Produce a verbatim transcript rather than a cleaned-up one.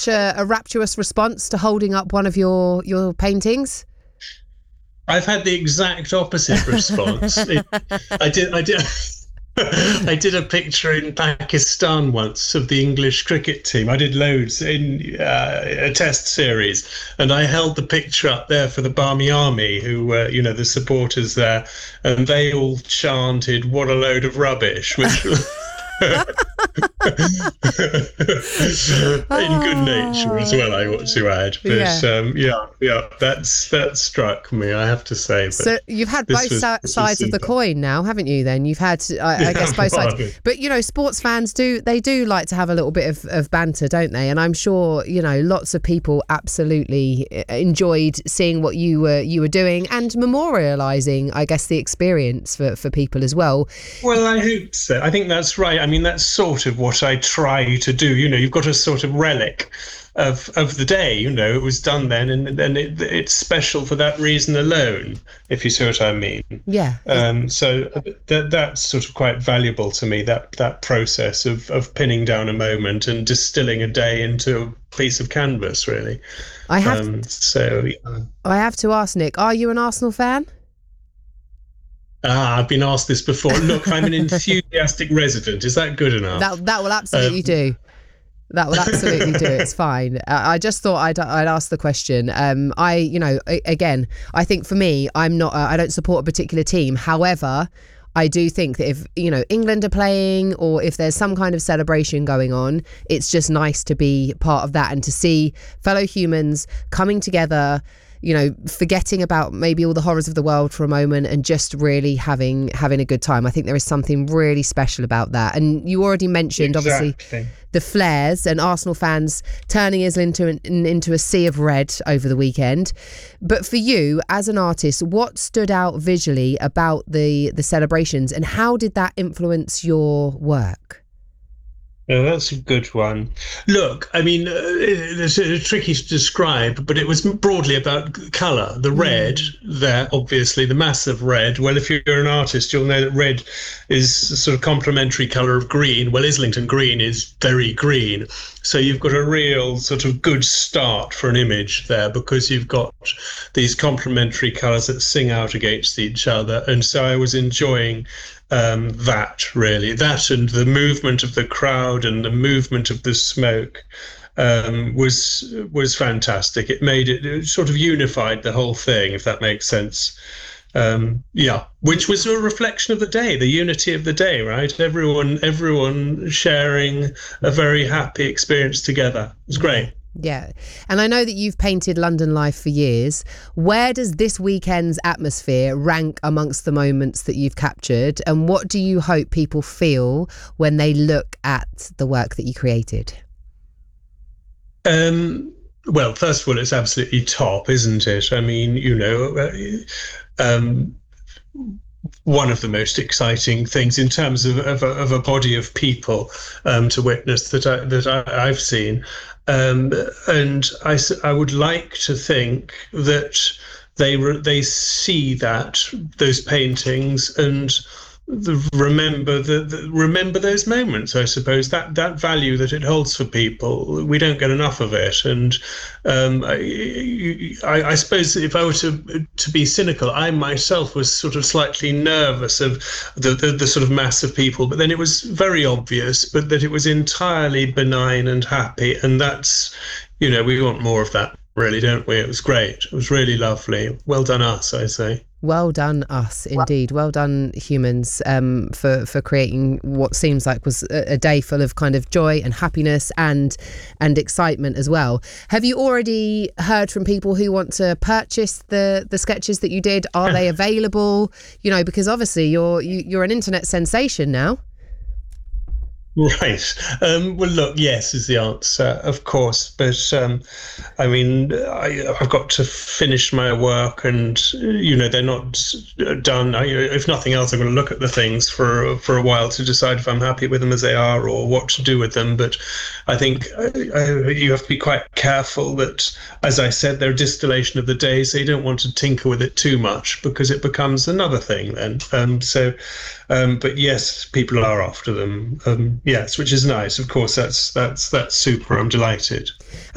such a, a rapturous response to holding up one of your your paintings? I've had the exact opposite response. it, I did. I did. I did a picture in Pakistan once of the English cricket team. I did loads in uh, a test series, and I held the picture up there for the Barmy Army, who were, you know, the supporters there, and they all chanted, "What a load of rubbish," which in good nature as well, I ought to add. But Yeah. um, yeah, yeah, that's that struck me, I have to say. But So you've had this both was- si- this was sides of the super. coin now, haven't you? Then you've had, I, I guess, both sides. Well, But you know, sports fans do they do like to have a little bit of, of banter, don't they? And I'm sure you know lots of people absolutely enjoyed seeing what you were you were doing and memorialising, I guess, the experience for, for people as well. Well, I hope so. I think that's right. I mean, that's sort of what I try to do. You know, you've got a sort of relic of of the day. You know, it was done then, and then it, it's special for that reason alone, if you see what I mean. Yeah. Um, so that that's sort of quite valuable to me. That that process of of pinning down a moment and distilling a day into a piece of canvas, really. I have Um, so yeah. I have to ask Nick, are you an Arsenal fan? Ah, I've been asked this before. Look, I'm an enthusiastic resident. Is that good enough? That that will absolutely Um, do. That will absolutely do. It's fine. I I just thought I'd I'd ask the question. Um, I you know a- again, I think for me, I'm not. Uh, I don't support a particular team. However, I do think that if you know England are playing or if there's some kind of celebration going on, it's just nice to be part of that and to see fellow humans coming together. You know, forgetting about maybe all the horrors of the world for a moment and just really having having a good time. I think there is something really special about that. And you already mentioned, obviously, Exactly. the flares and Arsenal fans turning Islington into, an, into a sea of red over the weekend. But for you, as an artist, what stood out visually about the the celebrations and how did that influence your work? Yeah, that's a good one. Look, I mean, uh, it's uh, tricky to describe, but it was broadly about colour. The red there, obviously, the massive red. Well, if you're an artist, you'll know that red is a sort of complementary colour of green. Well, Islington green is very green. So you've got a real sort of good start for an image there because you've got these complementary colours that sing out against each other. And so I was enjoying um, that, really. That and the movement of the crowd and the movement of the smoke um, was was fantastic. It made it, it sort of unified the whole thing, if that makes sense. Um, yeah, which was a reflection of the day, the unity of the day, right? Everyone, everyone sharing a very happy experience together. It was great. Yeah. And I know that you've painted London Life for years. Where does this weekend's atmosphere rank amongst the moments that you've captured? And what do you hope people feel when they look at the work that you created? Um, well, first of all, it's absolutely top, isn't it? I mean, you know, uh, um, one of the most exciting things in terms of, of, a, of a body of people um, to witness that I, that I, I've seen. Um, and I, s- I would like to think that they re- they see that those paintings and the, remember the, the remember those moments. I suppose that that value that it holds for people, we don't get enough of it. And um, I, I, I suppose if I were to to be cynical, I myself was sort of slightly nervous of the, the the sort of mass of people. But then it was very obvious, but that it was entirely benign and happy, and that's, you know, we want more of that, really, don't we? It was great. It was really lovely. Well done, us, I say. Well done, us, indeed. Well done, humans, um, for for creating what seems like was a, a day full of kind of joy and happiness and and excitement as well. Have you already heard from people who want to purchase the the sketches that you did? Are they available? You know, because obviously you're you, you're an internet sensation now. Right. Um, well, look, yes is the answer, of course. But um, I mean, I, I've got to finish my work, and you know, they're not done. I, if nothing else, I'm going to look at the things for for a while to decide if I'm happy with them as they are or what to do with them. But I think I, I, you have to be quite careful that, as I said, they're a distillation of the day, so you don't want to tinker with it too much because it becomes another thing then. Um, so, um, but yes, people are after them. Um, Yes, which is nice. Of course, that's that's that's super. I'm delighted.